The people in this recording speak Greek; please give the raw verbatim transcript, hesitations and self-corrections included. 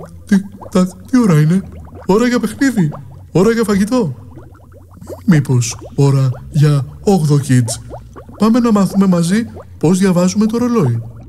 Τι, τα, τι ώρα είναι? Ώρα για παιχνίδι. Ώρα για φαγητό. Μήπως ώρα για όγδοο Kids? Πάμε να μάθουμε μαζί πώς διαβάζουμε το ρολόι.